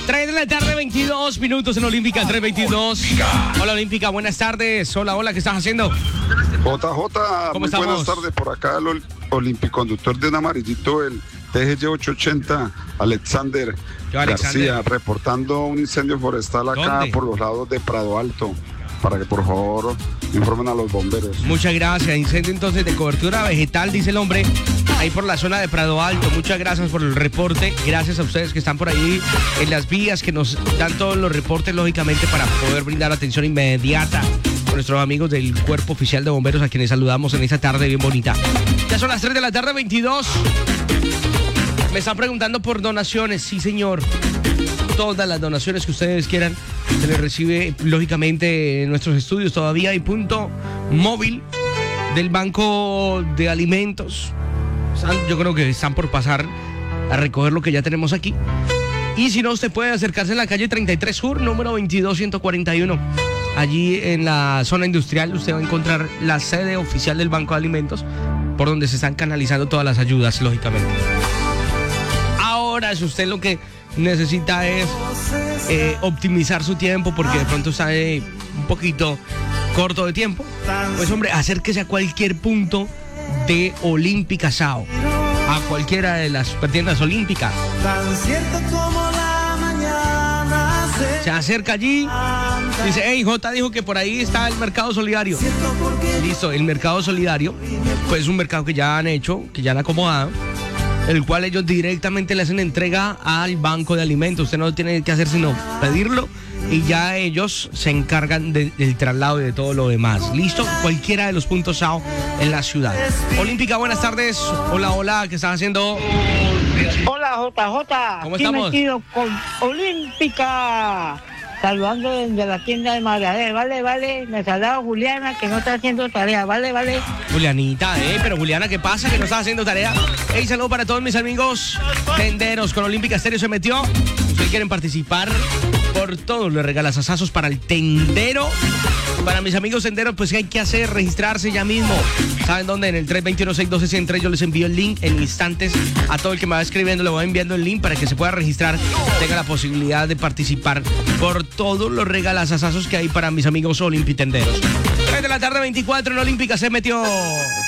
3 de la tarde, 22 minutos en Olímpica, 3:22. Hola Olímpica, buenas tardes. Hola, ¿qué estás haciendo? JJ, muy estamos? buenas tardes. Por acá el olimpiconductor de un amarillito, el TGY 880, Alexander García, reportando un incendio forestal acá. ¿Dónde? Por los lados de Prado Alto, para que por favor informen a los bomberos. Muchas gracias. Incendio entonces de cobertura vegetal, dice el hombre, ahí por la zona de Prado Alto. Muchas gracias por el reporte. Gracias a ustedes que están por ahí en las vías, que nos dan todos los reportes, lógicamente, para poder brindar atención inmediata a nuestros amigos del Cuerpo Oficial de Bomberos, a quienes saludamos en esta tarde bien bonita. Ya son las 3 de la tarde, 22. Me están preguntando por donaciones. Sí, señor. Todas las donaciones que ustedes quieran se les recibe, lógicamente, en nuestros estudios. Todavía hay punto móvil del Banco de Alimentos. Yo creo que están por pasar a recoger lo que ya tenemos aquí. Y si no, usted puede acercarse en la calle 33 Sur, número 22141. Allí en la zona industrial usted va a encontrar la sede oficial del Banco de Alimentos, por donde se están canalizando todas las ayudas, lógicamente. Ahora, si usted lo que necesita es optimizar su tiempo, porque de pronto está un poquito corto de tiempo, pues hombre, acérquese a cualquier punto de Olímpica Sao, a cualquiera de las tiendas olímpicas. Se acerca allí, dice, hey, J dijo que por ahí está el mercado solidario. Listo, el mercado solidario, pues es un mercado que ya han hecho, que ya han acomodado, el cual ellos directamente le hacen entrega al Banco de Alimentos. Usted no tiene que hacer sino pedirlo y ya ellos se encargan del traslado y de todo lo demás. Listo, cualquiera de los puntos SAO en la ciudad. Olímpica, buenas tardes. Hola, ¿qué estás haciendo? Hola, JJ. ¿Cómo estamos? Metido con Olímpica. Saludando desde la tienda de Magdalena. Vale. Me saluda Juliana, que no está haciendo tarea. Vale. Julianita, pero Juliana, ¿qué pasa? Que no estás haciendo tarea. Hey, saludo para todos mis amigos tenderos. Con Olímpica Estéreo se metió. Ustedes quieren participar por todos los regalazazazos para el tendero. Para mis amigos tenderos, pues ¿qué hay que hacer? Registrarse ya mismo. ¿Saben dónde? En el 321-612-103 yo les envío el link en instantes. A todo el que me va escribiendo le voy enviando el link para que se pueda registrar, tenga la posibilidad de participar por todos los regalazazazos que hay para mis amigos olimpitenderos. 3 de la tarde, 24 en Olímpica se metió.